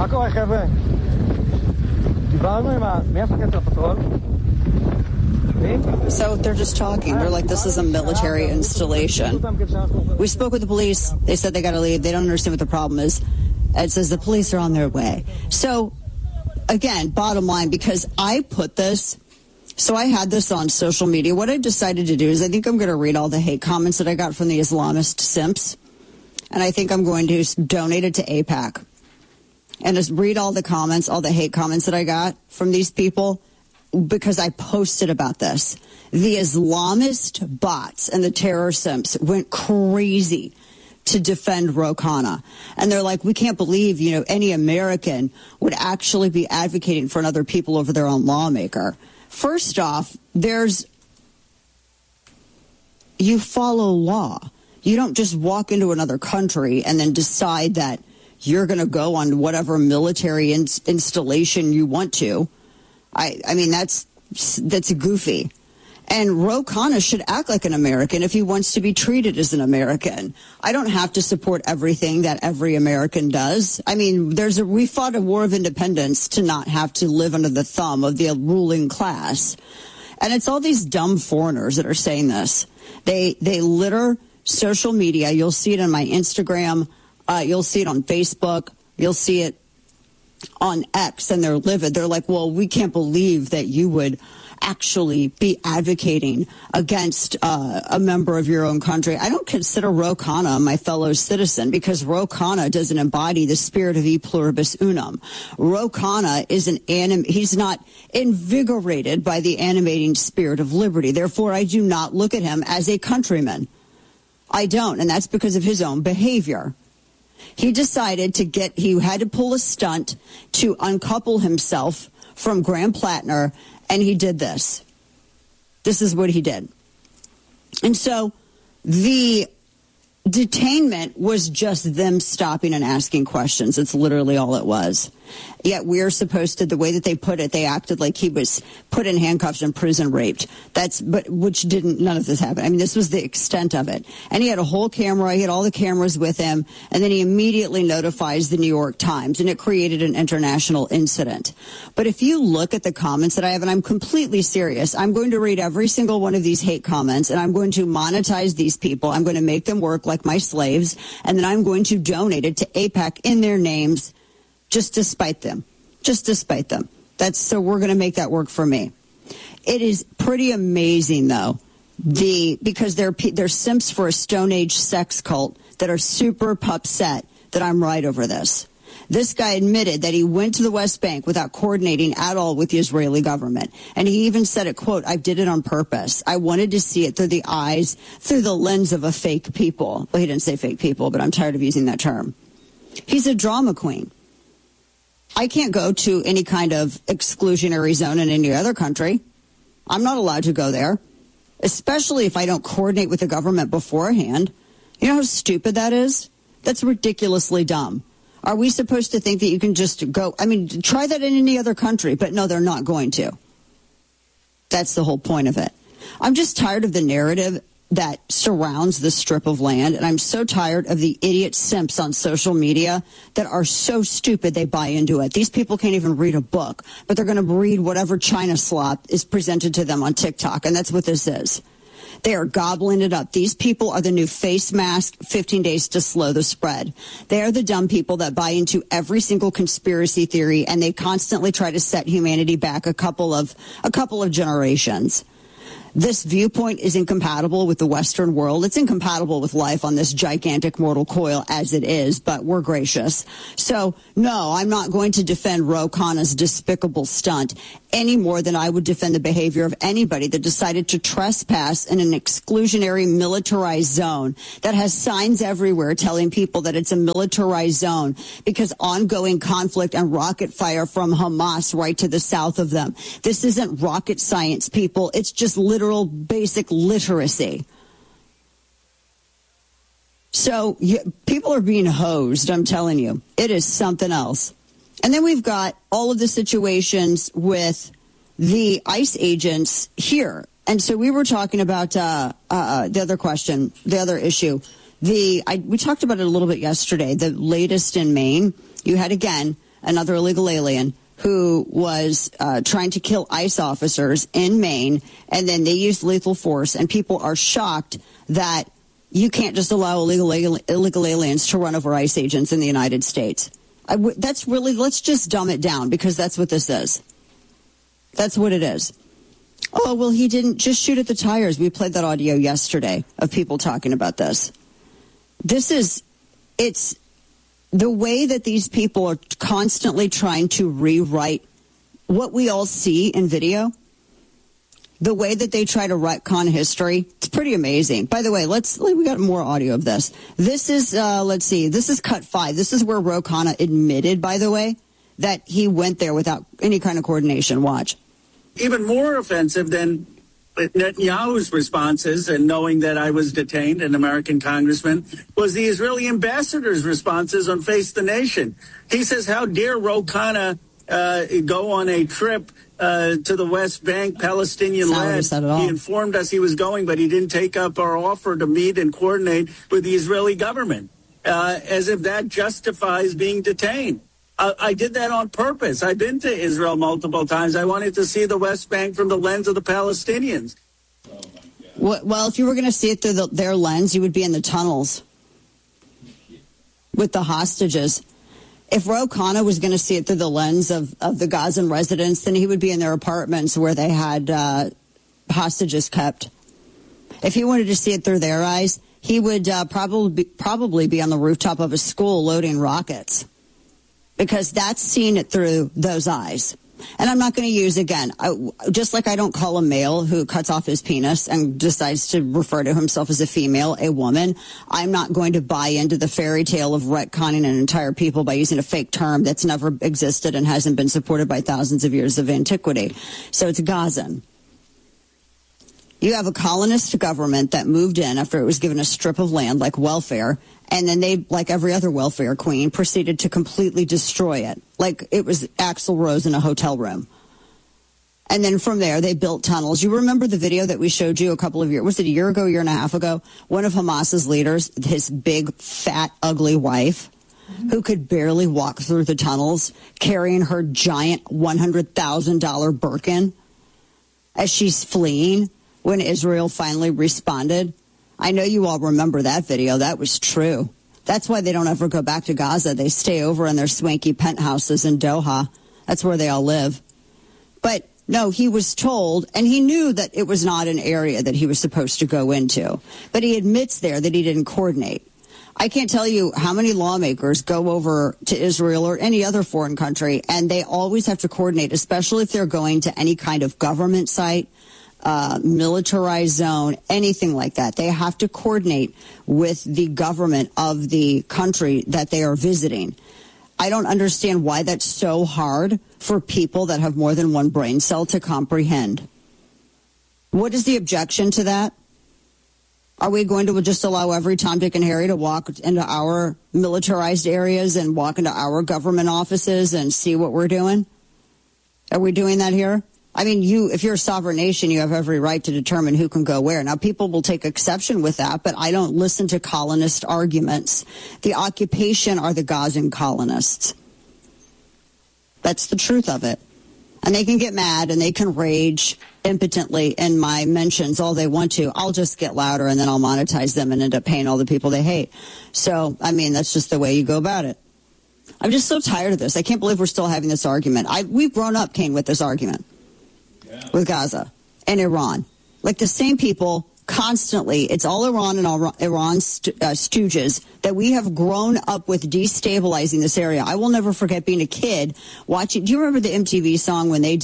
מה קורה, חבר'ה? דיברנו עם מי המפקד של הפטרול? So they're just talking. They're like, this is a military installation. We spoke with the police. They said they got to leave. They don't understand what the problem is. It says the police are on their way. So, again, bottom line, because I put this, so I had this on social media. What I decided to do is I think I'm going to read all the hate comments that I got from the Islamist simps. And I think I'm going to donate it to AIPAC. And just read all the comments, all the hate comments that I got from these people, because I posted about this. The Islamist bots and the terror simps went crazy to defend Ro Khanna. And they're like, we can't believe, any American would actually be advocating for another people over their own lawmaker. First off, you follow law. You don't just walk into another country and then decide that you're going to go on whatever military installation you want to. I mean, that's goofy. And Ro Khanna should act like an American if he wants to be treated as an American. I don't have to support everything that every American does. I mean, we fought a war of independence to not have to live under the thumb of the ruling class. And it's all these dumb foreigners that are saying this. They litter social media. You'll see it on my Instagram. You'll see it on Facebook. You'll see it on X, and they're livid. They're like, well, we can't believe that you would actually be advocating against a member of your own country. I don't consider Ro Khanna my fellow citizen because Ro Khanna doesn't embody the spirit of e pluribus unum. Ro Khanna is he's not invigorated by the animating spirit of liberty. Therefore, I do not look at him as a countryman. I don't, and that's because of his own behavior. He decided he had to pull a stunt to uncouple himself from Graham Plattner, and he did this. This is what he did. And so the detainment was just them stopping and asking questions. It's literally all it was. Yet we're supposed to, the way that they put it, they acted like he was put in handcuffs and prison raped. None of this happened. I mean, this was the extent of it. And he had a whole camera. He had all the cameras with him. And then he immediately notifies the New York Times, and it created an international incident. But if you look at the comments that I have, and I'm completely serious, I'm going to read every single one of these hate comments, and I'm going to monetize these people. I'm going to make them work like my slaves, and then I'm going to donate it to AIPAC in their names, just to spite them. So we're going to make that work for me. It is pretty amazing, though, because they're simps for a Stone Age sex cult that are super upset that I'm right over this. This guy admitted that he went to the West Bank without coordinating at all with the Israeli government. And he even said it, quote, I did it on purpose. I wanted to see it through the lens of a fake people. Well, he didn't say fake people, but I'm tired of using that term. He's a drama queen. I can't go to any kind of exclusionary zone in any other country. I'm not allowed to go there, especially if I don't coordinate with the government beforehand. You know how stupid that is? That's ridiculously dumb. Are we supposed to think that you can just go? I mean, try that in any other country, but no, they're not going to. That's the whole point of it. I'm just tired of the narrative that surrounds this strip of land, and I'm so tired of the idiot simps on social media that are so stupid they buy into it. These people can't even read a book, but they're going to read whatever China slop is presented to them on TikTok, and that's what this is. They are gobbling it up. These people are the new face mask, 15 days to slow the spread. They are the dumb people that buy into every single conspiracy theory, and they constantly try to set humanity back a couple of generations. This viewpoint is incompatible with the Western world. It's incompatible with life on this gigantic mortal coil as it is, but we're gracious. So, no, I'm not going to defend Ro Khanna's despicable stunt any more than I would defend the behavior of anybody that decided to trespass in an exclusionary militarized zone that has signs everywhere telling people that it's a militarized zone because ongoing conflict and rocket fire from Hamas right to the south of them. This isn't rocket science, people. It's just literal basic literacy. So people are being hosed, I'm telling you. It is something else. And then we've got all of the situations with the ICE agents here. And so we were talking about the other issue. We talked about it a little bit yesterday, the latest in Maine. You had, again, another illegal alien, who was trying to kill ICE officers in Maine, and then they used lethal force, and people are shocked that you can't just allow illegal aliens to run over ICE agents in the United States. That's really, let's just dumb it down, because that's what this is. That's what it is. Oh, well, he didn't just shoot at the tires. We played that audio yesterday of people talking about this. It's the way that these people are constantly trying to rewrite what we all see in video. The way that they try to retcon history, it's pretty amazing. By the way, we got more audio of this. This is, this is cut 5. This is where Ro Khanna admitted, by the way, that he went there without any kind of coordination. Watch. Even more offensive than Netanyahu's responses, and knowing that I was detained, an American congressman, was the Israeli ambassador's responses on Face the Nation. He says, how dare Ro Khanna go on a trip to the West Bank, Palestinian land. He informed us he was going, but he didn't take up our offer to meet and coordinate with the Israeli government, as if that justifies being detained. I did that on purpose. I've been to Israel multiple times. I wanted to see the West Bank from the lens of the Palestinians. Well, if you were going to see it through their lens, you would be in the tunnels with the hostages. If Ro Khanna was going to see it through the lens of the Gazan residents, then he would be in their apartments where they had hostages kept. If he wanted to see it through their eyes, he would probably be on the rooftop of a school loading rockets, because that's seeing it through those eyes. And I'm not going to use, again, just like I don't call a male who cuts off his penis and decides to refer to himself as a female, a woman, I'm not going to buy into the fairy tale of retconning an entire people by using a fake term that's never existed and hasn't been supported by thousands of years of antiquity. So it's Gazan. You have a colonist government that moved in after it was given a strip of land like welfare, and then they, like every other welfare queen, proceeded to completely destroy it, like it was Axl Rose in a hotel room. And then from there, they built tunnels. You remember the video that we showed you a couple of years, was it a year ago, year and a half ago? One of Hamas's leaders, his big, fat, ugly wife, who could barely walk through the tunnels, carrying her giant $100,000 Birkin as she's fleeing. When Israel finally responded. I know you all remember that video. That was true. That's why they don't ever go back to Gaza. They stay over in their swanky penthouses in Doha. That's where they all live. But no, he was told, and he knew that it was not an area that he was supposed to go into. But he admits there that he didn't coordinate. I can't tell you how many lawmakers go over to Israel or any other foreign country, and they always have to coordinate, especially if they're going to any kind of government site, militarized zone, anything like that. They have to coordinate with the government of the country that they are visiting. I don't understand why that's so hard for people that have more than one brain cell to comprehend. What is the objection to that? Are we going to just allow every Tom, Dick, and Harry to walk into our militarized areas and walk into our government offices and see what we're doing? Are we doing that here? I mean, if you're a sovereign nation, you have every right to determine who can go where. Now, people will take exception with that, but I don't listen to colonist arguments. The occupation are the Gazan colonists. That's the truth of it. And they can get mad and they can rage impotently in my mentions all they want to. I'll just get louder and then I'll monetize them and end up paying all the people they hate. So, I mean, that's just the way you go about it. I'm just so tired of this. I can't believe we're still having this argument. We've grown up, Kane, with this argument. With Gaza and Iran. Like the same people constantly, it's all Iran and Iran's stooges that we have grown up with destabilizing this area. I will never forget being a kid watching. Do you remember the MTV song when they did